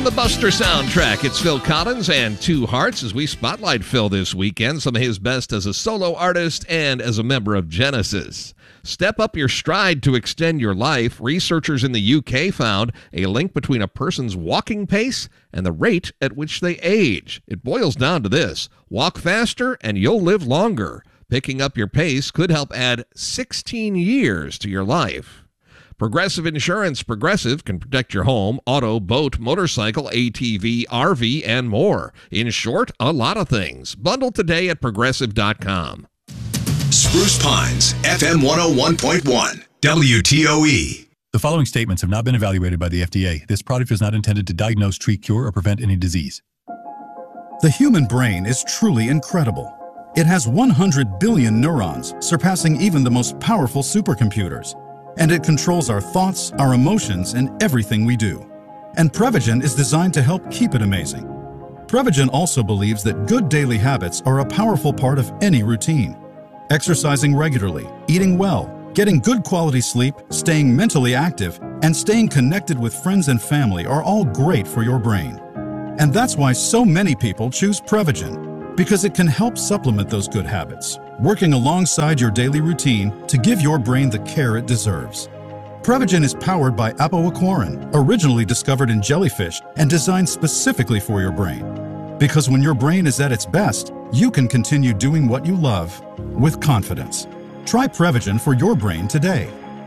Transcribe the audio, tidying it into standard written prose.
The Buster soundtrack. It's Phil Collins and Two Hearts as we spotlight Phil this weekend. Some of his best as a solo artist and as a member of Genesis. Step up your stride to extend your life. Researchers in the UK found a link between a person's walking pace and the rate at which they age. It boils down to this: walk faster and you'll live longer. Picking up your pace could help add 16 years to your life. Progressive Insurance. Progressive can protect your home, auto, boat, motorcycle, ATV, RV, and more. In short, a lot of things. Bundle today at Progressive.com. Spruce Pines, FM 101.1, WTOE. The following statements have not been evaluated by the FDA. This product is not intended to diagnose, treat, cure, or prevent any disease. The human brain is truly incredible. It has 100 billion neurons, surpassing even the most powerful supercomputers. And it controls our thoughts, our emotions, and everything we do. And Prevagen is designed to help keep it amazing. Prevagen also believes that good daily habits are a powerful part of any routine. Exercising regularly, eating well, getting good quality sleep, staying mentally active, and staying connected with friends and family are all great for your brain. And that's why so many people choose Prevagen, because it can help supplement those good habits, working alongside your daily routine to give your brain the care it deserves. Prevagen is powered by apoaquarin, originally discovered in jellyfish and designed specifically for your brain. Because when your brain is at its best, you can continue doing what you love with confidence. Try Prevagen for your brain today.